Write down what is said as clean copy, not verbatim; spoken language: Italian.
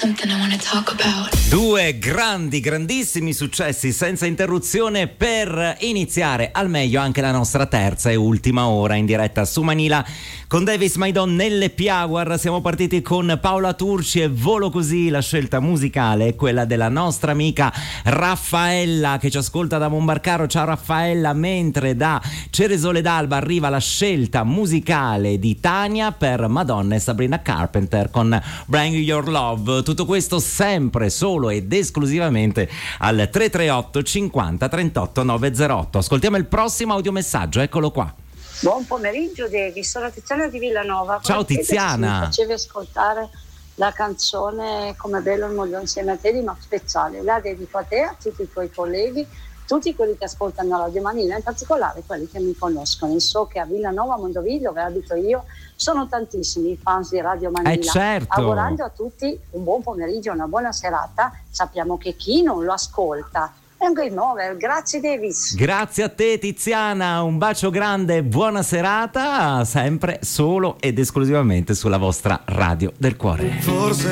something I wanna talk about. Due grandissimi successi senza interruzione per iniziare al meglio anche la nostra terza e ultima ora in diretta su Manila con Davis Maidon nelle Piaguar. Siamo partiti con Paola Turci e Volo Così. La scelta musicale è quella della nostra amica Raffaella che ci ascolta da Monbarcaro. Ciao Raffaella, mentre da Ceresole d'Alba arriva la scelta musicale di Tania per Madonna e Sabrina Carpenter con Bring Your Love. Tutto questo sempre, solo ed esclusivamente al 338 50 38 908. Ascoltiamo il prossimo audiomessaggio, eccolo qua. Buon pomeriggio Devi, sono Tiziana di Villanova. Ciao Tiziana. Mi facevi ascoltare la canzone Come bello il mondo insieme a te di Max Pezzale. La dedico a te, a tutti i tuoi colleghi, tutti quelli che ascoltano Radio Manila, in particolare quelli che mi conoscono. E so che a Villanova, Mondovì, dove abito io, sono tantissimi i fans di Radio Manila. Certo. Augurando a tutti un buon pomeriggio, una buona serata. Sappiamo che chi non lo ascolta è un game over. Grazie Davis. Grazie a te Tiziana, un bacio grande, buona serata, sempre solo ed esclusivamente sulla vostra radio del cuore. Forse